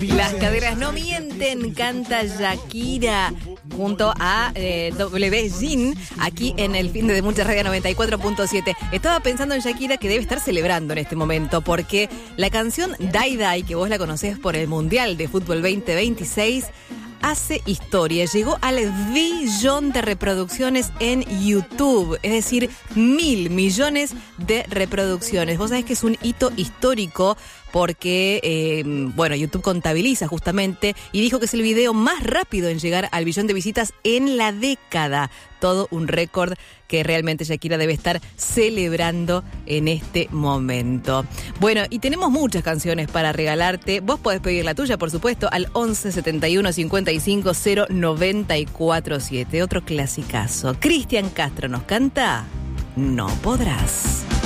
Las caderas no mienten, canta Shakira junto a W Jin aquí en el fin de Mucha Radio 94.7. Estaba pensando en Shakira, que debe estar celebrando en este momento, porque la canción Dai Dai, que vos la conocés por el Mundial de Fútbol 2026, hace historia. Llegó al billón de reproducciones en YouTube, es decir, 1.000 millones de reproducciones. Vos sabés que es un hito histórico porque, YouTube contabiliza justamente y dijo que es el video más rápido en llegar al billón de visitas en la década. Todo un récord que realmente Shakira debe estar celebrando en este momento. Bueno, y tenemos muchas canciones para regalarte. Vos podés pedir la tuya, por supuesto, al 11 71 55 0947. Otro clasicazo. Cristian Castro nos canta No Podrás.